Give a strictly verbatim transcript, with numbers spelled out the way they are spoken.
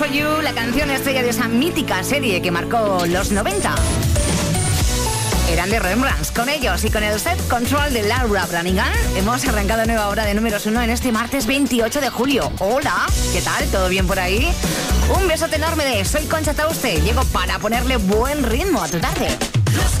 for You, la canción estrella de esa mítica serie que marcó los noventa. Eran de Rembrandts. Con ellos y con el Self Control de Laura Branigan hemos arrancado nueva hora de números uno en este martes veintiocho de julio. Hola, ¿qué tal? ¿Todo bien por ahí? Un besote enorme de Soy Concha Tauste. Llego para ponerle buen ritmo a tu tarde.